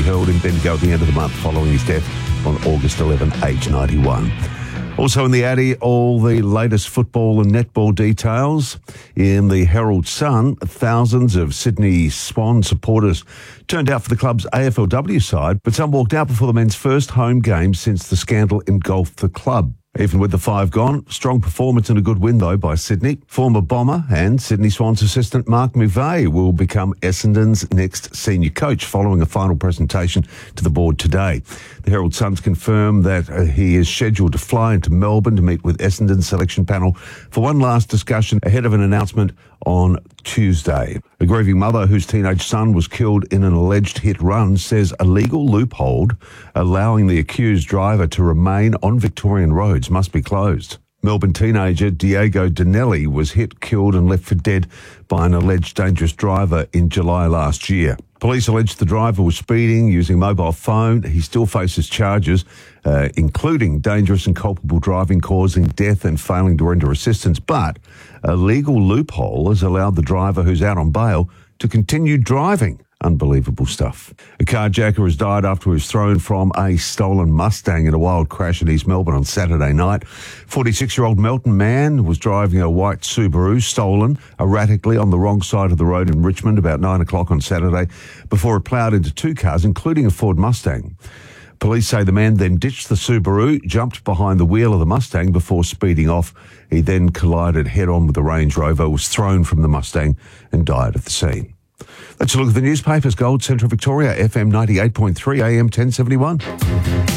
held in Bendigo at the end of the month following his death on August 11, aged 91. Also in the Addy, all the latest football and netball details. In the Herald Sun, thousands of Sydney Swan supporters turned out for the club's AFLW side, but some walked out before the men's first home game since the scandal engulfed the club. Even with the 5 gone, strong performance and a good win, though, by Sydney. Former Bomber and Sydney Swans assistant Mark McVeigh will become Essendon's next senior coach following a final presentation to the board today. The Herald Sun's confirmed that he is scheduled to fly into Melbourne to meet with Essendon's selection panel for one last discussion ahead of an announcement on Tuesday. A grieving mother whose teenage son was killed in an alleged hit-run says a legal loophole allowing the accused driver to remain on Victorian roads must be closed. Melbourne teenager Diego Dinelli was hit, killed and left for dead by an alleged dangerous driver in July last year. Police allege the driver was speeding using a mobile phone. He still faces charges, including dangerous and culpable driving causing death and failing to render assistance. But a legal loophole has allowed the driver who's out on bail to continue driving. Unbelievable stuff. A carjacker has died after he was thrown from a stolen Mustang in a wild crash in East Melbourne on Saturday night. 46-year-old Melton man was driving a white Subaru stolen erratically on the wrong side of the road in Richmond about 9 o'clock on Saturday before it ploughed into 2 cars, including a Ford Mustang. Police say the man then ditched the Subaru, jumped behind the wheel of the Mustang before speeding off. He then collided head-on with the Range Rover, was thrown from the Mustang and died at the scene. Let's look at the newspapers. Gold Central Victoria, FM 98.3, AM 1071.